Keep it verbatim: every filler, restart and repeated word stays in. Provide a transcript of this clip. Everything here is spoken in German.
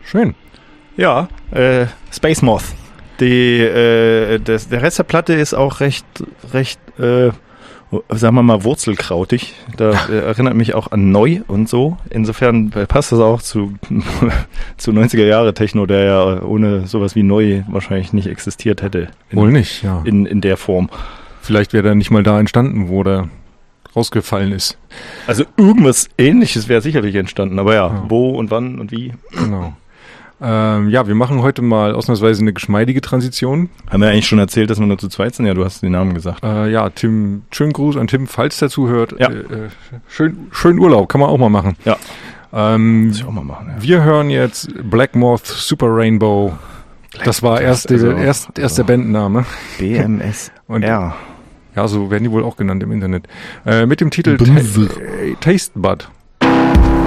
Schön. Ja, äh, Space Moth. Die, äh, das, der Rest der Platte ist auch recht, recht, äh, sagen wir mal, wurzelkrautig. Da äh, erinnert mich auch an Neu und so. Insofern passt das auch zu, zu neunziger Jahre Techno, der ja ohne sowas wie Neu wahrscheinlich nicht existiert hätte. In, Wohl nicht, ja. In, in der Form. Vielleicht wäre der nicht mal da entstanden, wo der rausgefallen ist. Also irgendwas Ähnliches wäre sicherlich entstanden, aber ja, ja, wo und wann und wie. Genau. Ähm, ja, wir machen heute mal ausnahmsweise eine geschmeidige Transition. Haben wir eigentlich schon erzählt, dass wir nur zu zweit sind? Ja, du hast den Namen gesagt. Äh, ja, Tim, schönen Gruß an Tim, falls der zuhört. Ja. Äh, schön, schön Urlaub, kann man auch mal machen. Ja, ähm, muss ich auch mal machen. Ja. Wir hören jetzt Black Moth Super Rainbow. Black das war erst, also, der, erst, erst der Bandname. B M S Und R. Ja, so werden die wohl auch genannt im Internet. Äh, mit dem Titel Ta- äh, Taste Bud.